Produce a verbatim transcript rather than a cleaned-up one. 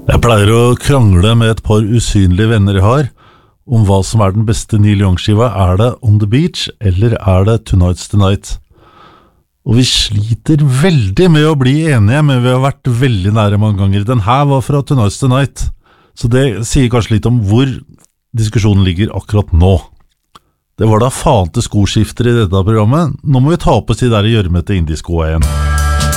Jeg pleier å krangle med et par usynlige venner jeg har om hva som er den beste Neil Young-skiva. Er det On The Beach, eller er det Tonight's the Night? Og vi sliter veldig med å bli enige, men vi har vært veldig nære mange ganger. Den her var fra Tonight's the Night, så det sier kanskje litt om hvor diskusjonen ligger akkurat nå. Det var da faen til skoskifter i dette programmet. Nå må vi ta på oss de der gjørmete indieskoa igjen.